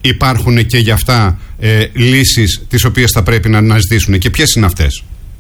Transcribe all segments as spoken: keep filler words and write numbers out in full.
υπάρχουν και για αυτά ε, λύσεις τις οποίες θα πρέπει να αναζητήσουν, και ποιες είναι αυτές?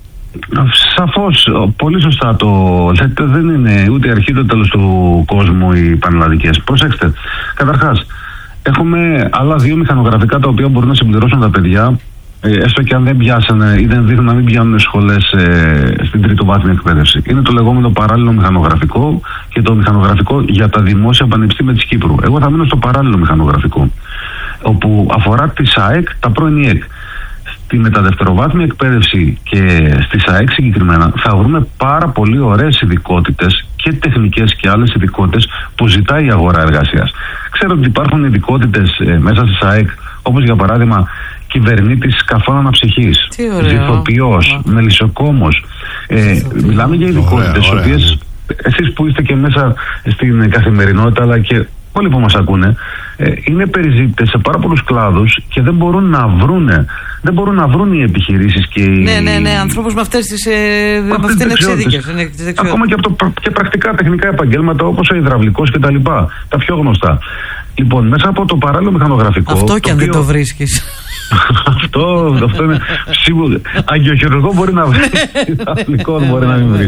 Σαφώς, πολύ σωστά το λέτε, δεν είναι ούτε η αρχή ούτε το τέλος του κόσμου οι πανελλαδικές. Προσέξτε, καταρχάς έχουμε άλλα δύο μηχανογραφικά τα οποία μπορούν να συμπληρώσουν τα παιδιά, έστω και αν δεν πιάσανε ή δεν δείχνουν να μην πιάνουν σχολές ε, στην τριτοβάθμια εκπαίδευση. Είναι το λεγόμενο παράλληλο μηχανογραφικό και το μηχανογραφικό για τα δημόσια πανεπιστήμια της Κύπρου. Εγώ θα μείνω στο παράλληλο μηχανογραφικό, όπου αφορά τη ΣΑΕΚ, τα πρώην ΙΕΚ. Στη μεταδευτεροβάθμια εκπαίδευση και στη ΣΑΕΚ συγκεκριμένα θα βρούμε πάρα πολύ ωραίες ειδικότητες και τεχνικές και άλλες ειδικότητες που ζητάει η αγορά εργασίας. Ξέρω ότι υπάρχουν ειδικότητες ε, μέσα στη ΣΑΕΚ, όπως για παράδειγμα κυβερνήτης καφών αναψυχής, ζυθοποιός, μελισσοκόμος. Ε, μιλάμε για ειδικότητες, οι οποίες εσείς που είστε και μέσα στην καθημερινότητα, αλλά και όλοι που μας ακούνε, ε, είναι περιζήτητες σε πάρα πολλούς κλάδους και δεν μπορούν να βρούνε, δεν μπορούν να βρουν οι επιχειρήσεις και οι... Ναι, ναι, ναι, ανθρώπους με αυτές τις, ε, με αυτές τις εξειδίκες. Ακόμα και από το, και πρακτικά τεχνικά επαγγέλματα όπως ο υδραυλικός και τα λοιπά, τα πιο γνωστά. Λοιπόν, μέσα από το παράλληλο μηχανογραφικό... Αυτό και αν οποίο... δεν το βρίσκεις. αυτό, αυτό είναι σίγουρο. Αγγιοχειρουργό μπορεί να βρει, υδραυλικό μπορεί να μην βρει.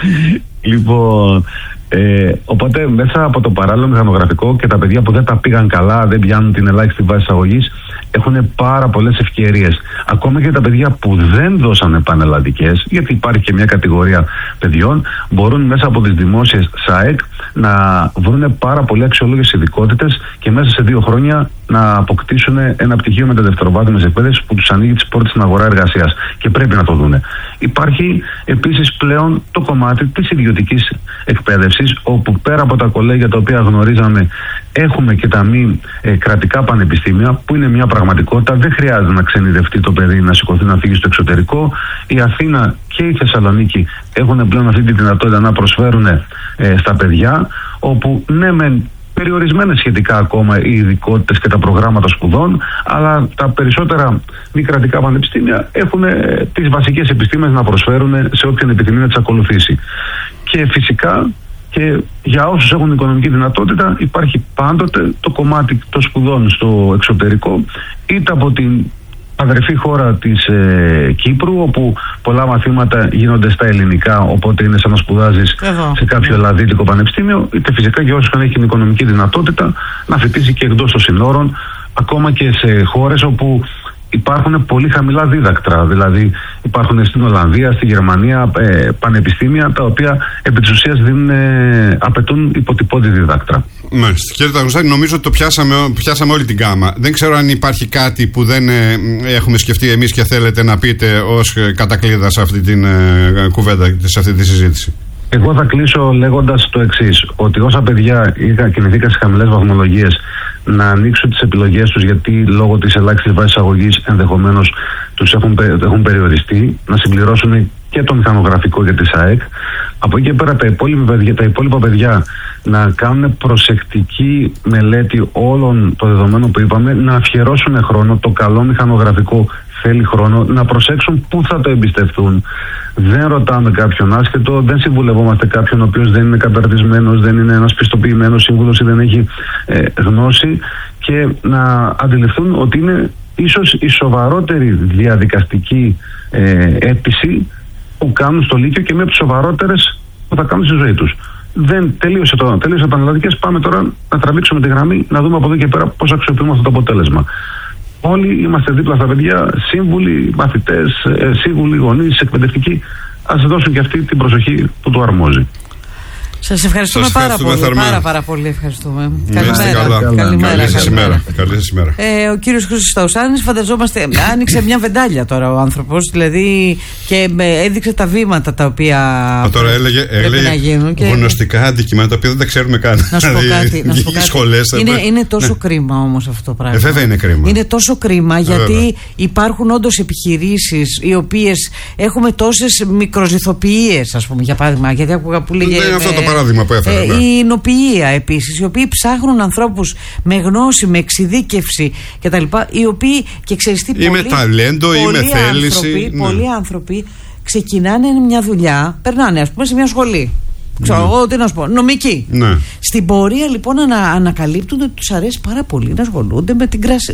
Λοιπόν... Ε, οπότε μέσα από το παράλληλο μηχανογραφικό και τα παιδιά που δεν τα πήγαν καλά, δεν πιάνουν την ελάχιστη βάση εισαγωγής, έχουν πάρα πολλές ευκαιρίες. Ακόμα και τα παιδιά που δεν δώσανε πανελλαδικές, γιατί υπάρχει και μια κατηγορία παιδιών, μπορούν μέσα από τις δημόσιες ΣΑΕΚ να βρουν πάρα πολύ αξιόλογες ειδικότητες και μέσα σε δύο χρόνια να αποκτήσουν ένα πτυχίο μεταδευτεροβάθμιας εκπαίδευσης που τους ανοίγει τις πόρτες στην αγορά εργασίας. Και πρέπει να το δούνε. Υπάρχει επίσης πλέον το κομμάτι της ιδιωτικής εκπαίδευσης, όπου πέρα από τα κολέγια τα οποία γνωρίζαμε, έχουμε και τα μη ε, κρατικά πανεπιστήμια, που είναι μια πραγματικότητα. Δεν χρειάζεται να ξενιδευτεί το παιδί, να σηκωθεί να φύγει στο εξωτερικό. Η Αθήνα και η Θεσσαλονίκη έχουν πλέον αυτή τη δυνατότητα να προσφέρουν ε, στα παιδιά, όπου ναι μεν περιορισμένες σχετικά ακόμα οι ειδικότητες και τα προγράμματα σπουδών, αλλά τα περισσότερα μη κρατικά πανεπιστήμια έχουν ε, τις βασικές επιστήμες να προσφέρουν σε όποιον επιθυμεί να τις ακολουθήσει. Και φυσικά και για όσους έχουν οικονομική δυνατότητα υπάρχει πάντοτε το κομμάτι των σπουδών στο εξωτερικό, είτε από την αδερφή χώρα της ε, Κύπρου, όπου πολλά μαθήματα γίνονται στα ελληνικά, οπότε είναι σαν να σπουδάζεις Εδώ. σε κάποιο ελλαδίτικο πανεπιστήμιο, είτε φυσικά για όσους έχουν την οικονομική δυνατότητα να φοιτήσει και εκτός των συνόρων, ακόμα και σε χώρες όπου υπάρχουν πολύ χαμηλά δίδακτρα. Δηλαδή υπάρχουν στην Ολλανδία, στη Γερμανία ε, πανεπιστήμια τα οποία επί της ουσίας δίνουν, ε, απαιτούν υποτυπώδη δίδακτρα. Μάλιστα. Κύριε Ταγνωστάκη, νομίζω ότι το πιάσαμε, πιάσαμε όλη την γάμα. Δεν ξέρω αν υπάρχει κάτι που δεν ε, έχουμε σκεφτεί εμείς και θέλετε να πείτε ως ε, κατακλείδα σε αυτή την ε, κουβέντα, σε αυτή τη συζήτηση. Εγώ θα κλείσω λέγοντας το εξής, ότι όσα παιδιά είχαν κινηθήκα σε χαμηλές βαθμολογίες να ανοίξουν τις επιλογές τους, γιατί λόγω της ελάχιστης βάσης εισαγωγής ενδεχομένως τους έχουν, έχουν περιοριστεί, να συμπληρώσουν και το μηχανογραφικό για τη ΣΑΕΚ. Από εκεί και πέρα τα υπόλοιπα παιδιά, τα υπόλοιπα παιδιά να κάνουν προσεκτική μελέτη όλων των δεδομένων που είπαμε, να αφιερώσουν χρόνο. Το καλό μηχανογραφικό θέλει χρόνο, να προσέξουν πού θα το εμπιστευτούν. Δεν ρωτάμε κάποιον άσχετο, δεν συμβουλευόμαστε κάποιον ο οποίος δεν είναι καταρτισμένος, δεν είναι ένας πιστοποιημένος σύμβουλος ή δεν έχει ε, γνώση, και να αντιληφθούν ότι είναι ίσως η σοβαρότερη διαδικαστική ε, αίτηση που κάνουν στο Λύκειο και με τις σοβαρότερες που θα κάνουν στη ζωή τους. Δεν τελείωσε το, τελείωσε πανελλαδικές, πάμε τώρα να τραβήξουμε τη γραμμή, να δούμε από εδώ και πέρα πώς αξιοποιούμε αυτό το αποτέλεσμα. Όλοι είμαστε δίπλα στα παιδιά, σύμβουλοι, μαθητές, σύμβουλοι, γονείς, εκπαιδευτικοί. Ας δώσουν και αυτή την προσοχή που του αρμόζει. Σας ευχαριστούμε, Σας πάρα πολύ. Θερμά. Πάρα, πάρα πολύ ευχαριστούμε. Καλημέρα. Καλημέρα. Καλή σας ημέρα. Καλή σας ημέρα. Ε, ο κύριος Χρήστος Σταουσάνης, φανταζόμαστε, άνοιξε μια βεντάλια τώρα ο άνθρωπος, δηλαδή, και έδειξε τα βήματα τα οποία Α, τώρα έλεγε, έλεγε να γίνουν. Και... γνωστικά αντικείμενα τα οποία δεν τα ξέρουμε καν. Να σου πω κάτι. Να σου πω κάτι. Σχολές, είναι, είναι τόσο ναι. κρίμα όμως αυτό το πράγμα. Ε, βέβαια είναι κρίμα. Είναι τόσο κρίμα, γιατί βέβαια. υπάρχουν όντως επιχειρήσεις οι οποίες έχουμε τόσες μικροζυθοποιίες, ας πούμε, για παράδειγμα. Γιατί άκουγα που λέγε. Είναι αυτό το παράδειγμα που έφερα. Ε, η εινοποιία επίσης, οι οποίοι ψάχνουν ανθρώπους με γνώση, με εξειδίκευση κτλ. Οι οποίοι, και ξέρεις τι, ή με ταλέντο ή με θέληση. Άνθρωποι, ναι. Πολλοί άνθρωποι ξεκινάνε μια δουλειά, περνάνε ας πούμε σε μια σχολή. Ξέρω εγώ ναι. τι να σου πω, νομική. Ναι. Στην πορεία λοιπόν ανα, ανακαλύπτουν ότι τους αρέσει πάρα πολύ να ασχολούνται με την, κρασ,